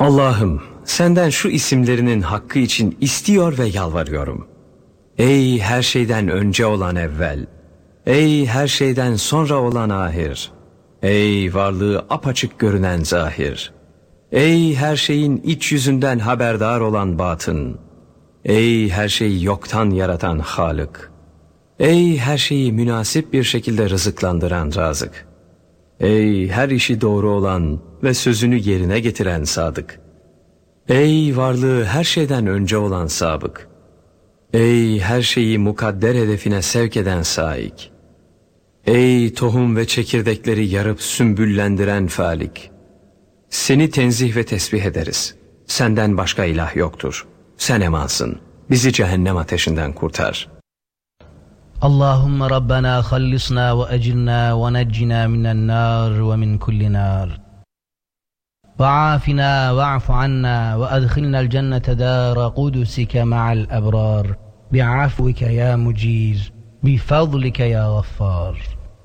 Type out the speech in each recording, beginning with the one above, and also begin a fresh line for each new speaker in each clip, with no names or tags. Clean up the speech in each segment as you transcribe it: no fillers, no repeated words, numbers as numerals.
Allah'ım, senden şu isimlerinin hakkı için istiyor ve yalvarıyorum. Ey her şeyden önce olan evvel, ey her şeyden sonra olan ahir, ey varlığı apaçık görünen zahir, ey her şeyin iç yüzünden haberdar olan batın, ey her şeyi yoktan yaratan Halık, ey her şeyi münasip bir şekilde rızıklandıran Razık, ey her işi doğru olan ve sözünü yerine getiren Sadık, ey varlığı her şeyden önce olan Sabık, ey her şeyi mukadder hedefine sevk eden Saik, ey tohum ve çekirdekleri yarıp sümbüllendiren Falik, seni tenzih ve tesbih ederiz. Senden başka ilah yoktur. Sen emansın. Bizi cehennem ateşinden kurtar.
Allahümme Rabbena hallisna ve ecilna ve neccina minen nar ve min kulli nar. Ve afina ve afu anna ve adkhilna'l cennete dâra kudusike ma'al ebrar. Bi'afvike ya muciz. Bifadlike ya gaffar.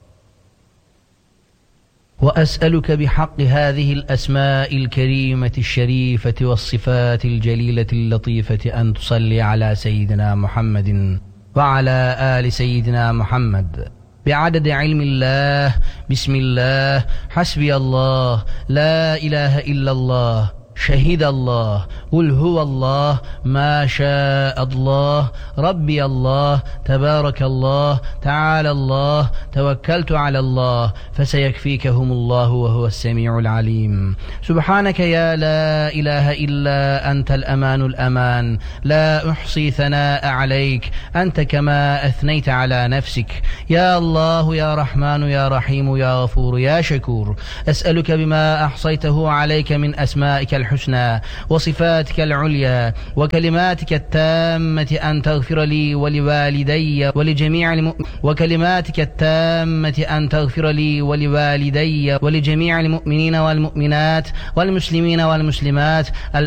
وأسألك بحق هذه الأسماء الكريمة الشريفة والصفات الجليلة اللطيفة أن تصلي على سيدنا محمد وعلى آل سيدنا محمد بعدد علم الله. بسم الله، حسبي الله، لا إله إلا الله، شهد الله، قل هو الله، ما شاء الله، ربي الله، تبارك الله، تعالى الله، توكلت على الله، فسيكفيكهم الله وهو السميع العليم. سبحانك يا لا إله إلا أنت الأمان الأمان، لا أحصي ثناء عليك، أنت كما أثنيت على نفسك. يا الله يا رحمن يا رحيم يا غفور يا شكور، أسألك بما أحصيته عليك من أسمائك الحسنى وصفاتك العليا وكلماتك التامة أن تغفر لي ولوالدي ولجميع وكلماتك التامة أن تغفر لي ولوالدي ولجميع المؤمنين والمؤمنات والمسلمين والمسلمات